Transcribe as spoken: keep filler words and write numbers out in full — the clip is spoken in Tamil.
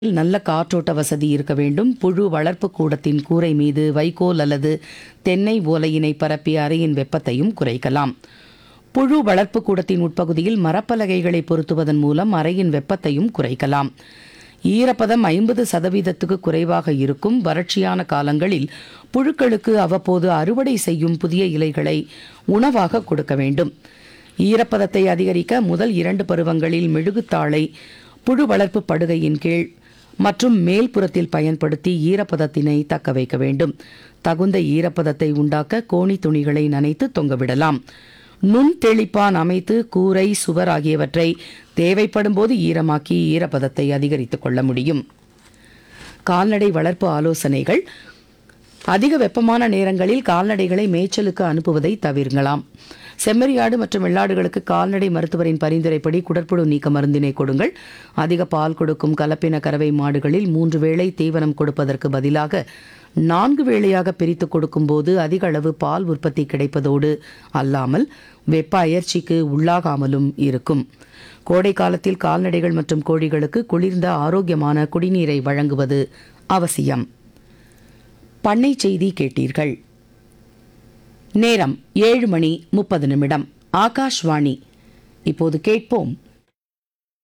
நல்ல காற்றோட்ட வசதி இருக்க வேண்டும். புழு வளர்ப்பு கூடத்தின் கூரை மீது வைக்கோல் அல்லது தென்னை ஓலையினை பரப்பி அறையின் வெப்பத்தையும் குறைக்கலாம். புழு வளர்ப்பு கூடத்தின் உட்பகுதியில் மரப்பலகைகளை பொருத்துவதன் மூலம் அறையின் வெப்பத்தையும் குறைக்கலாம். ஈரப்பதம் ஐம்பது சதவீதத்துக்கு குறைவாக இருக்கும் வறட்சியான காலங்களில் புழுக்களுக்கு அவ்வப்போது அறுவடை செய்யும் புதிய இலைகளை உணவாக கொடுக்க வேண்டும். ஈரப்பதத்தை அதிகரிக்க முதல் இரண்டு பருவங்களில் மெழுகுத்தாளை புழு வளர்ப்பு படுகையின் கீழ் மற்றும் மேல்புறத்தில் பயன்படுத்தி ஈரப்பதத்தினை தக்க வைக்க வேண்டும். தகுந்த ஈரப்பதத்தை உண்டாக்க கோணி துணிகளை நனைத்து தொங்கவிடலாம். நுண் தெளிப்பான் அமைத்து கூரை சுவர் ஆகியவற்றை தேவைப்படும் போது ஈரமாக்கி ஈரப்பதத்தை அதிகரித்துக் கொள்ள முடியும். கால்நடை வளர்ப்பு ஆலோசனைகள். அதிக வெப்பமான நேரங்களில் கால்நடைகளை மேய்ச்சலுக்கு அனுப்புவதை தவிர்க்கலாம். செம்மறியாடு மற்றும் வெள்ளாடுகளுக்கு கால்நடை மருத்துவரின் பரிந்துரைப்படி குடற்புழு நீக்க மருந்தினை கொடுங்கள். அதிக பால் கொடுக்கும் கலப்பின கறவை மாடுகளில் மூன்று வேளை தீவனம் கொடுப்பதற்கு பதிலாக நான்கு வேளையாக பிரித்து கொடுக்கும் போது அதிக அளவு பால் உற்பத்தி கிடைப்பதோடு அல்லாமல் வெப்ப அயற்சிக்கு உள்ளாகாமலும் இருக்கும். கோடை காலத்தில் கால்நடைகள் மற்றும் கோழிகளுக்கு குளிர்ந்த ஆரோக்கியமான குடிநீரை வழங்குவது அவசியம். பண்ணை செய்தி கேட்டீர்கள். நேரம் ஏழு மணி முப்பது நிமிடம். ஆகாஷ்வாணி. இப்போது கேட்போம்